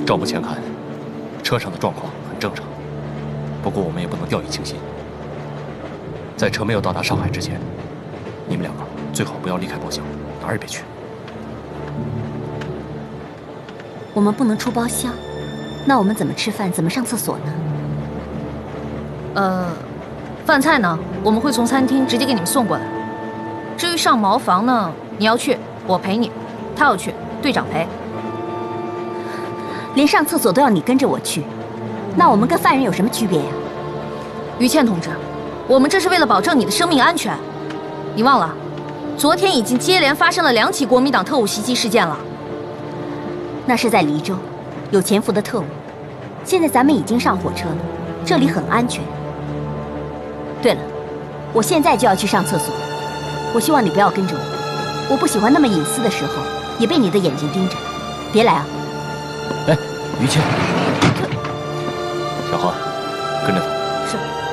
照目前看，车上的状况很正常。不过我们也不能掉以轻心，在车没有到达上海之前，你们两个最好不要离开包厢，哪儿也别去。 我们不能出包厢，那我们怎么吃饭？怎么上厕所呢？ 饭菜呢，我们会从餐厅直接给你们送过来。至于上茅房呢，你要去，我陪你；他要去，队长陪。 连上厕所都要你跟着我去，那我们跟犯人有什么区别呀？ 于倩同志，我们这是为了保证你的生命安全。你忘了，昨天已经接连发生了2起国民党特务袭击事件了。 那是在黎州，有潜伏的特务。现在咱们已经上火车了，这里很安全。对了，我现在就要去上厕所，我希望你不要跟着我，我不喜欢那么隐私的时候也被你的眼睛盯着。别来啊！ 哎，于倩，小何，跟着他。 是。